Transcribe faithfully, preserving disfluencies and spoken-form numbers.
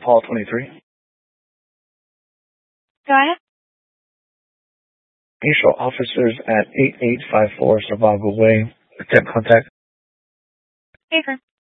Hall twenty-three. Go ahead. Can you show officers at eight eight five four Survival Way attempt contact? Paper.